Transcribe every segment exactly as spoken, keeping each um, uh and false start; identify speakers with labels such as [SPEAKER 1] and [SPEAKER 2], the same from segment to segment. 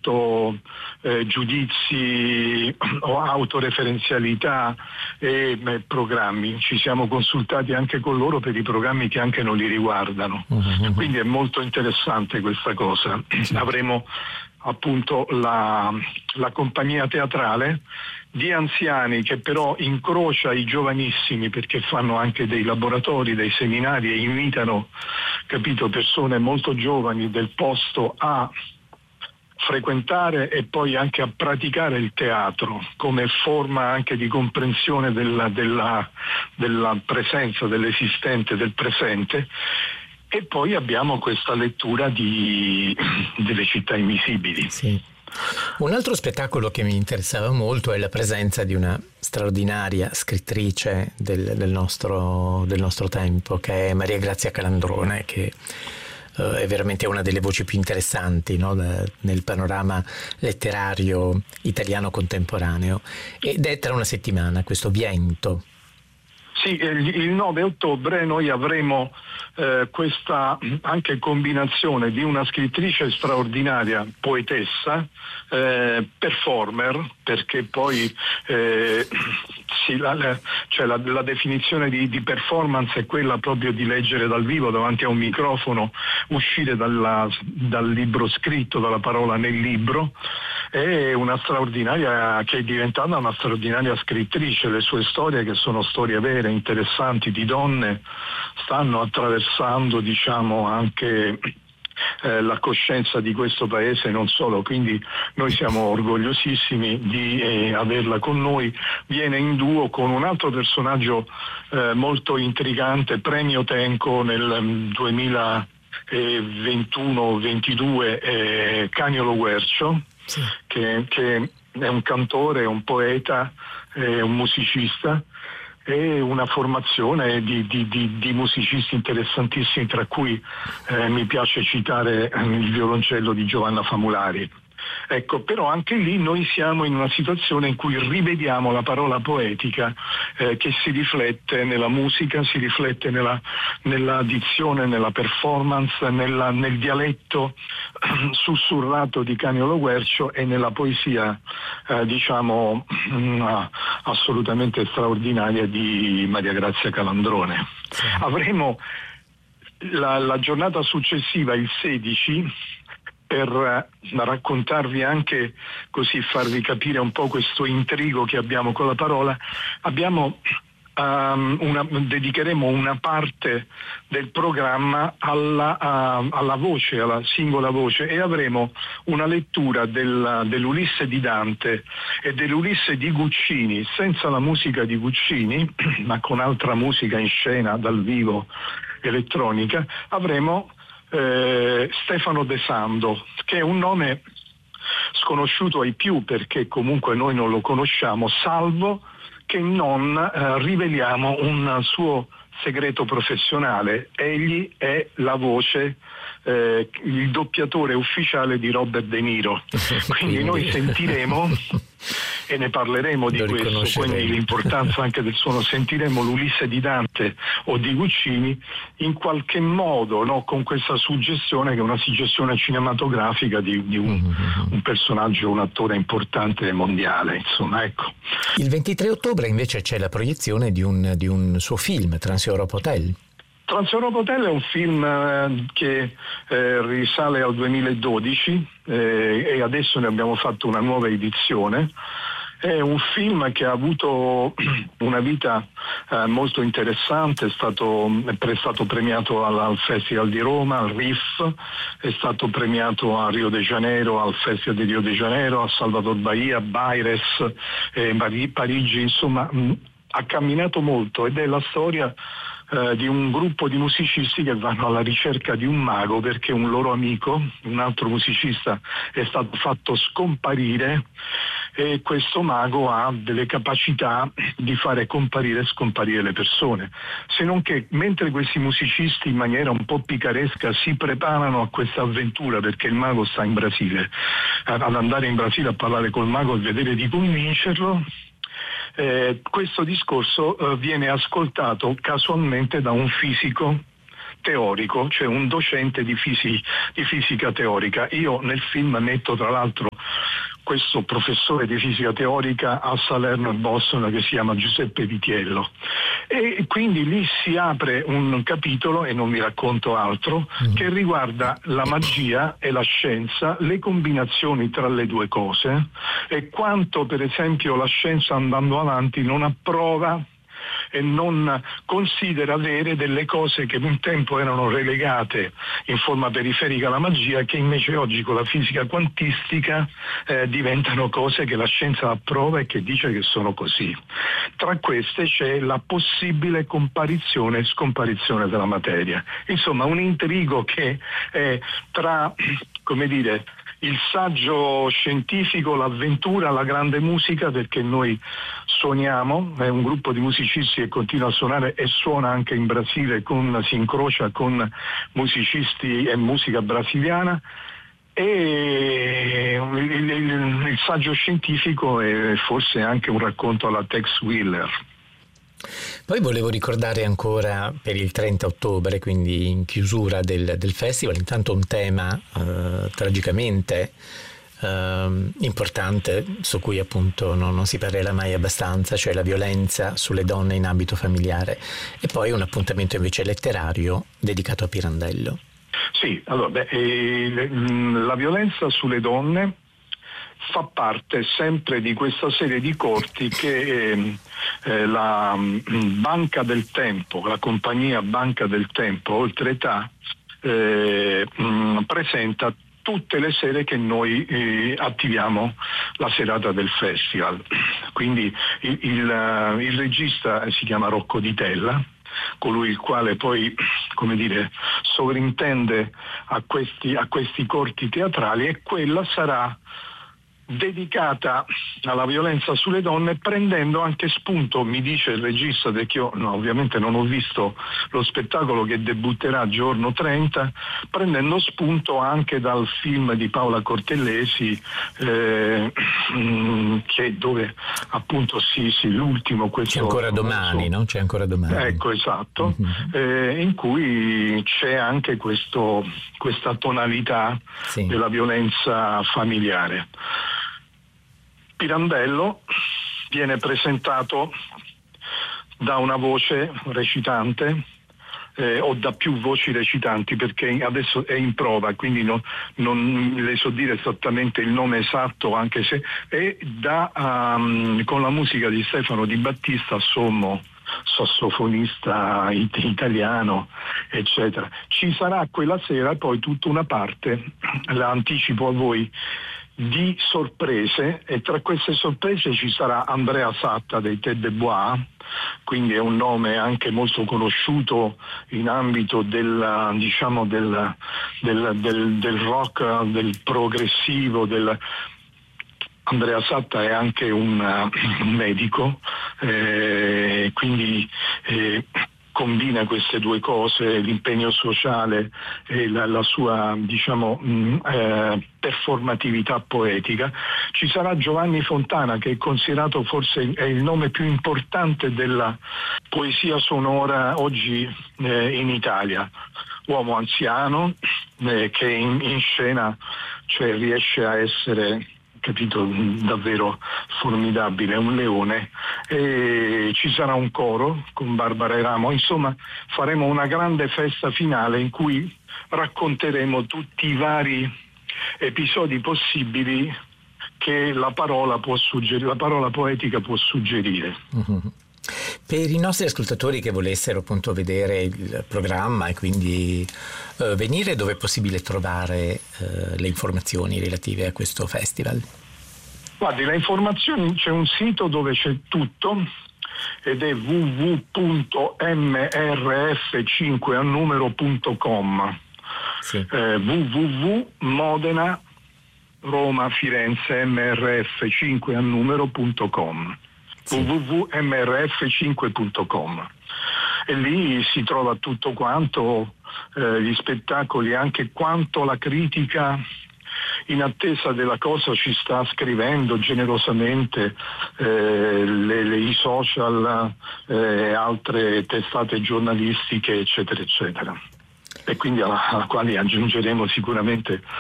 [SPEAKER 1] tolto eh, giudizi o autoreferenzialità e eh, programmi. Ci siamo consultati anche con loro per i programmi che anche non li riguardano. Uh-huh. Quindi è molto interessante questa cosa. Sì. Avremo appunto la, la compagnia teatrale di anziani che però incrocia i giovanissimi, perché fanno anche dei laboratori, dei seminari e invitano, capito, persone molto giovani del posto a frequentare e poi anche a praticare il teatro come forma anche di comprensione della, della, della presenza, dell'esistente, del presente. E poi abbiamo questa lettura di, delle città invisibili.
[SPEAKER 2] Sì. Un altro spettacolo che mi interessava molto è la presenza di una straordinaria scrittrice del, del, nostro, del nostro tempo, che è Maria Grazia Calandrone, che uh, è veramente una delle voci più interessanti, no, da, nel panorama letterario italiano contemporaneo. Ed è tra una settimana questo Viento.
[SPEAKER 1] Sì, il nove ottobre noi avremo eh, questa anche combinazione di una scrittrice straordinaria, poetessa, eh, performer, perché poi eh, sì, la, la, cioè la, la definizione di, di performance è quella proprio di leggere dal vivo davanti a un microfono, uscire dalla, dal libro scritto, dalla parola nel libro. È una straordinaria, che è diventata una straordinaria scrittrice. Le sue storie, che sono storie vere, interessanti, di donne, stanno attraversando, diciamo, anche eh, la coscienza di questo paese e non solo, quindi noi siamo orgogliosissimi di eh, averla con noi. Viene in duo con un altro personaggio eh, molto intrigante, premio Tenco nel duemilaventuno ventidue, eh, Caniolo Guercio. Sì. Che, che è un cantore, un poeta, è un musicista, e una formazione di, di, di, di musicisti interessantissimi, tra cui eh, mi piace citare il violoncello di Giovanna Famulari. Ecco, però anche lì noi siamo in una situazione in cui rivediamo la parola poetica eh, che si riflette nella musica, si riflette nella, nella dizione, nella performance, nella, nel dialetto sussurrato di Caniolo Guercio e nella poesia eh, diciamo mh, assolutamente straordinaria di Maria Grazia Calandrone. Sì. Avremo la, la giornata successiva, il sedici, per raccontarvi anche, così farvi capire un po' questo intrigo che abbiamo con la parola. Abbiamo um, una, dedicheremo una parte del programma alla, uh, alla voce, alla singola voce, e avremo una lettura del, dell'Ulisse di Dante e dell'Ulisse di Guccini, senza la musica di Guccini, ma con altra musica in scena dal vivo, elettronica. Avremo Eh, Stefano De Sando, che è un nome sconosciuto ai più perché comunque noi non lo conosciamo, salvo che non eh, riveliamo un suo segreto professionale. Egli è la voce, eh, il doppiatore ufficiale di Robert De Niro. Quindi noi sentiremo e ne parleremo di questo, quindi l'importanza anche del suono. Sentiremo l'Ulisse di Dante o di Guccini in qualche modo, no, con questa suggestione, che è una suggestione cinematografica di, di un, mm-hmm. un personaggio, un attore importante mondiale, insomma, ecco.
[SPEAKER 2] Il ventitré ottobre invece c'è la proiezione di un, di un suo film, Trans-Europa Hotel.
[SPEAKER 1] Trans-Europa Hotel è un film eh, che eh, risale al duemiladodici eh, e adesso ne abbiamo fatto una nuova edizione. È un film che ha avuto una vita eh, molto interessante, è stato, è stato premiato al, al Festival di Roma, al R I F, è stato premiato a Rio de Janeiro, al Festival di Rio de Janeiro, a Salvador Bahia, Baires, eh, Parigi, insomma mh, ha camminato molto, ed è la storia eh, di un gruppo di musicisti che vanno alla ricerca di un mago, perché un loro amico, un altro musicista, è stato fatto scomparire, e questo mago ha delle capacità di fare comparire e scomparire le persone. Se non che mentre questi musicisti in maniera un po' picaresca si preparano a questa avventura, perché il mago sta in Brasile, ad andare in Brasile a parlare col mago e vedere di convincerlo, eh, questo discorso eh, viene ascoltato casualmente da un fisico teorico, cioè un docente di, fisi- di fisica teorica. Io nel film metto tra l'altro questo professore di fisica teorica a Salerno e Boston che si chiama Giuseppe Vitiello, e quindi lì si apre un capitolo, e non vi racconto altro, mm. che riguarda la magia e la scienza, le combinazioni tra le due cose e quanto per esempio la scienza andando avanti non approva e non considera vere delle cose che un tempo erano relegate in forma periferica alla magia, che invece oggi con la fisica quantistica eh, diventano cose che la scienza approva e che dice che sono così. Tra queste c'è la possibile comparizione e scomparizione della materia. Insomma, un intrigo che è tra, come dire, il saggio scientifico, l'avventura, la grande musica, perché noi suoniamo, è un gruppo di musicisti che continua a suonare e suona anche in Brasile, con, si incrocia con musicisti e musica brasiliana, e il, il, il, il saggio scientifico è forse anche un racconto alla Tex Willer.
[SPEAKER 2] Poi volevo ricordare ancora per il trenta ottobre, quindi in chiusura del, del festival, intanto un tema eh, tragicamente eh, importante, su cui appunto non, non si parlerà mai abbastanza, cioè la violenza sulle donne in ambito familiare, e poi un appuntamento invece letterario dedicato a Pirandello.
[SPEAKER 1] Sì, allora, beh, eh, la violenza sulle donne fa parte sempre di questa serie di corti che eh, eh, la mh, Banca del Tempo, la compagnia Banca del Tempo, oltre età, eh, mh, presenta tutte le sere che noi eh, attiviamo la serata del festival. Quindi il, il, il regista si chiama Rocco Di Tella, colui il quale poi, come dire, sovrintende a questi, a questi corti teatrali, e quella sarà dedicata alla violenza sulle donne, prendendo anche spunto, mi dice il regista, perché io no, ovviamente non ho visto lo spettacolo che debutterà giorno trenta, prendendo spunto anche dal film di Paola Cortellesi, eh, che dove appunto sì, sì, l'ultimo, questo,
[SPEAKER 2] c'è ancora domani, no? C'è ancora domani.
[SPEAKER 1] Ecco, esatto, mm-hmm. eh, in cui c'è anche questo, questa tonalità, sì, della violenza familiare. Pirandello viene presentato da una voce recitante eh, o da più voci recitanti, perché adesso è in prova, quindi non, non le so dire esattamente il nome esatto, anche se è da, um, con la musica di Stefano Di Battista, sommo sassofonista it- italiano, eccetera. Ci sarà quella sera poi tutta una parte, la anticipo a voi, di sorprese, e tra queste sorprese ci sarà Andrea Satta dei Tête de Bois, quindi è un nome anche molto conosciuto in ambito del, diciamo del, del, del, del rock, del progressivo, del Andrea Satta è anche un, uh, un medico, eh, quindi eh, combina queste due cose, l'impegno sociale e la, la sua, diciamo, mh, eh, performatività poetica. Ci sarà Giovanni Fontana, che è considerato forse è il nome più importante della poesia sonora oggi eh, in Italia. Uomo anziano eh, che in, in scena, cioè, riesce a essere, capito, davvero formidabile, un leone. E ci sarà un coro con Barbara Eramo, insomma faremo una grande festa finale in cui racconteremo tutti i vari episodi possibili che la parola può suggerire, la parola poetica può suggerire.
[SPEAKER 2] Mm-hmm. Per i nostri ascoltatori che volessero appunto vedere il programma e quindi eh, venire, dove è possibile trovare eh, le informazioni relative a questo festival?
[SPEAKER 1] Guardi, le informazioni, c'è un sito dove c'è tutto, ed è w w w punto m r f cinque a numero punto com. Sì. eh, w w w punto Modena Roma Firenze m r f cinque a numero punto com. Sì. w w w punto m r f cinque punto com, e lì si trova tutto quanto, eh, gli spettacoli, anche quanto la critica in attesa della cosa ci sta scrivendo generosamente, eh, le, le, i social, eh, altre testate giornalistiche, eccetera eccetera, e quindi alla, alla quale aggiungeremo sicuramente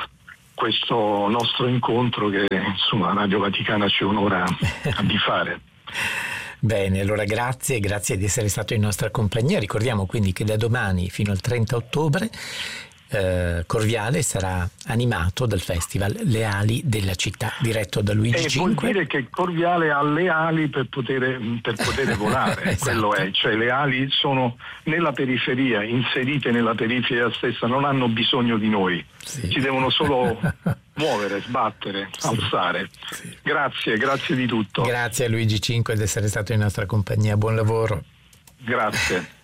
[SPEAKER 1] questo nostro incontro che insomma Radio Vaticana ci onora di fare.
[SPEAKER 2] Bene, allora grazie, grazie di essere stato in nostra compagnia. Ricordiamo quindi che da domani fino al trenta ottobre eh, Corviale sarà animato dal festival Le Ali della città, diretto da Luigi
[SPEAKER 1] e
[SPEAKER 2] Cinque.
[SPEAKER 1] Vuol dire che Corviale ha le ali per poter, per poter volare, esatto. Quello è, cioè le ali sono nella periferia, inserite nella periferia stessa, non hanno bisogno di noi, sì. Ci devono solo muovere, sbattere, sì. Alzare. Sì. Grazie, grazie di tutto.
[SPEAKER 2] Grazie a Luigi Cinque di essere stato in nostra compagnia, buon lavoro.
[SPEAKER 1] Grazie.